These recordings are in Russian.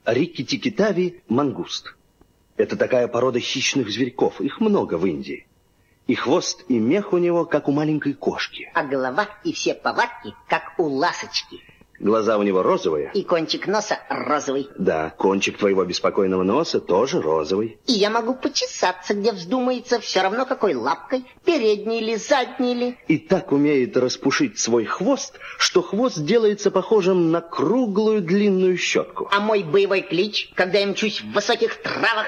Рикки-тикки-тави – мангуст. Это такая порода хищных зверьков. Их много в Индии. И хвост, и мех у него, как у маленькой кошки. А голова и все повадки, как у ласочки. Глаза у него розовые. И кончик носа розовый. Да, кончик твоего беспокойного носа тоже розовый. И я могу почесаться, где вздумается, все равно какой лапкой, передней или задней ли. И так умеет распушить свой хвост, что хвост делается похожим на круглую длинную щетку. А мой боевой клич, когда я мчусь в высоких травах...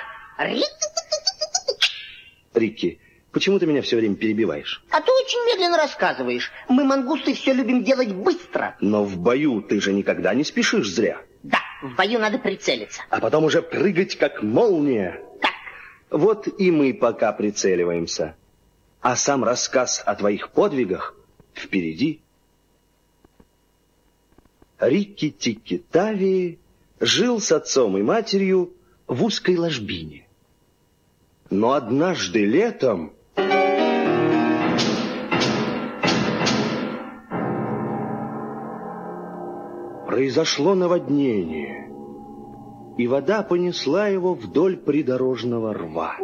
Рикки, почему ты меня все время перебиваешь? А ты очень медленно рассказываешь. Мы, мангусты, все любим делать быстро. Но в бою ты же никогда не спешишь зря. Да, в бою надо прицелиться. А потом уже прыгать, как молния. Так. Вот и мы пока прицеливаемся. А сам рассказ о твоих подвигах впереди. Рикки-тикки-тави жил с отцом и матерью в узкой ложбине. Но однажды летом произошло наводнение, и вода понесла его вдоль придорожного рва.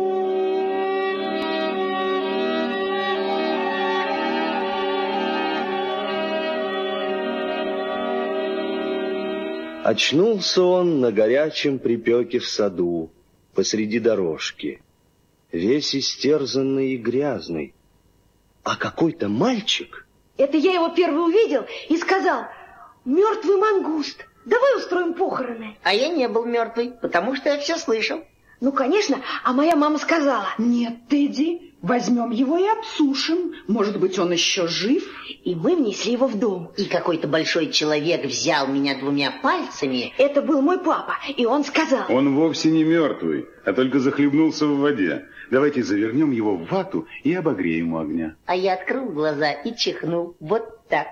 Очнулся он на горячем припеке в саду, посреди дорожки, весь истерзанный и грязный. А какой-то мальчик... Это я его первый увидел и сказал: мертвый мангуст, давай устроим похороны. А я не был мертвый, потому что я все слышал. Ну, конечно, а моя мама сказала: нет, Тедди, возьмем его и обсушим. Может быть, он еще жив. И мы внесли его в дом. И какой-то большой человек взял меня двумя пальцами. Это был мой папа, и он сказал: он вовсе не мертвый, а только захлебнулся в воде. Давайте завернем его в вату и обогреем у огня. А я открыл глаза и чихнул вот так.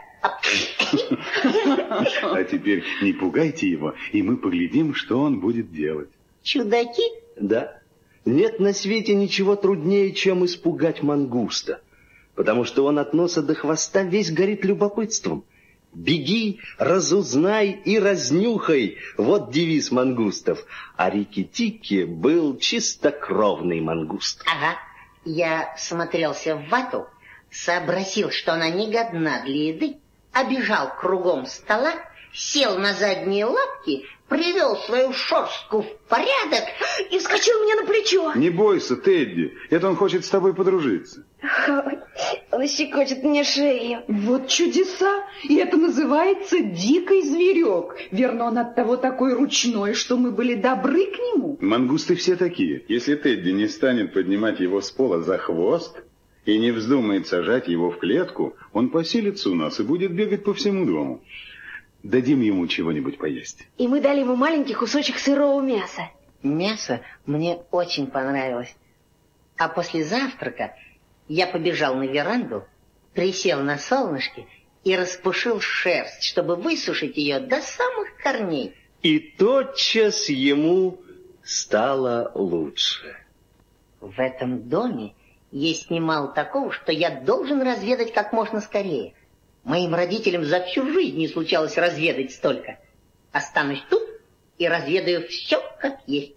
А теперь не пугайте его, и мы поглядим, что он будет делать. Чудаки? Да. Нет на свете ничего труднее, чем испугать мангуста, потому что он от носа до хвоста весь горит любопытством. Беги, разузнай и разнюхай. Вот девиз мангустов. А Рикки-тикки был чистокровный мангуст. Ага. Я смотрелся в вату, сообразил, что она не годна для еды, обежал кругом стола, сел на задние лапки, привел свою шерстку в порядок и вскочил мне на плечо. Не бойся, Тедди, это он хочет с тобой подружиться. Он щекочет мне шею. Вот чудеса, и это называется дикий зверек. Верно, он оттого такой ручной, что мы были добры к нему. Мангусты все такие. Если Тедди не станет поднимать его с пола за хвост и не вздумает сажать его в клетку, он поселится у нас и будет бегать по всему дому. Дадим ему чего-нибудь поесть. И мы дали ему маленький кусочек сырого мяса. Мясо мне очень понравилось. А после завтрака я побежал на веранду, присел на солнышке и распушил шерсть, чтобы высушить ее до самых корней. И тотчас ему стало лучше. В этом доме есть немало такого, что я должен разведать как можно скорее. Моим родителям за всю жизнь не случалось разведать столько. Останусь тут и разведаю все, как есть.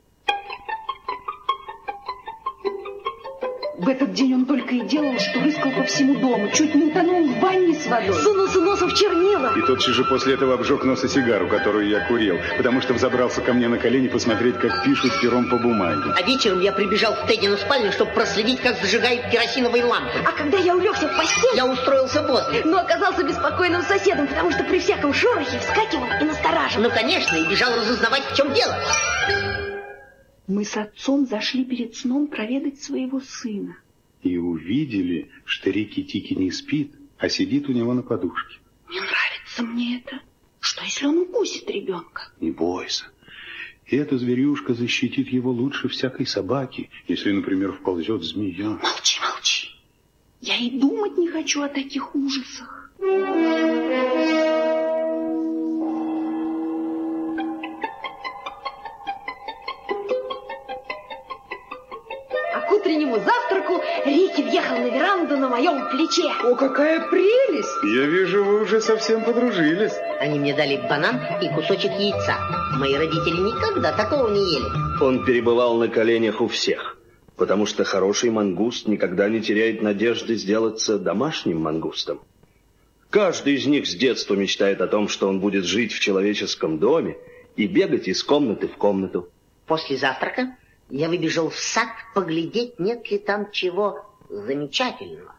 В этот день он только и делал, что рыскал по всему дому, чуть не утонул в ванне с водой. Сунулся носом в чернила. И тотчас же после этого обжег нос о сигару, которую я курил, потому что взобрался ко мне на колени посмотреть, как пишут пером по бумаге. А вечером я прибежал в Теддину спальню, чтобы проследить, как зажигают керосиновые лампы. А когда я улегся в постель, я устроился возле. Но оказался беспокойным соседом, потому что при всяком шорохе вскакивал и настораживал. Ну, конечно, и бежал разузнавать, в чем дело. Мы с отцом зашли перед сном проведать своего сына. И увидели, что Рикки-тикки не спит, а сидит у него на подушке. Не нравится мне это. Что, если он укусит ребенка? Не бойся. Эта зверюшка защитит его лучше всякой собаки, если, например, вползет змея. Молчи, молчи. Я и думать не хочу о таких ужасах. К утреннему завтраку Рикки въехал на веранду на моем плече. О, какая прелесть! Я вижу, вы уже совсем подружились. Они мне дали банан и кусочек яйца. Мои родители никогда такого не ели. Он перебывал на коленях у всех, потому что хороший мангуст никогда не теряет надежды сделаться домашним мангустом. Каждый из них с детства мечтает о том, что он будет жить в человеческом доме и бегать из комнаты в комнату. После завтрака я выбежал в сад поглядеть, нет ли там чего замечательного.